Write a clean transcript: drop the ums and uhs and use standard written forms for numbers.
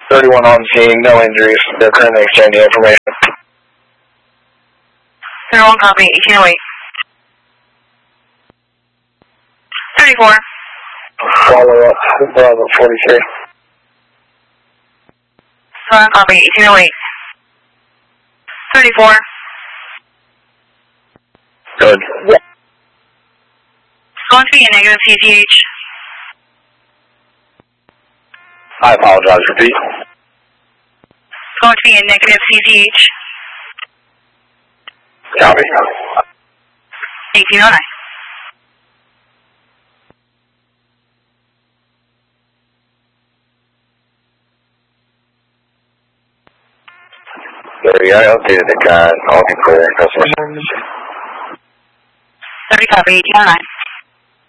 31 on scene, no injuries. They're currently exchanging information. 31 copy, 1808. 34. Follow up, Bravo 43. 31 copy, 1808. 34. Good. It's going to be a negative CCH. I apologize, repeat. It's going to be a negative CCH. Copy. 1809. There, I updated the guide. All be clear. Customer service. 30 copy, 1809.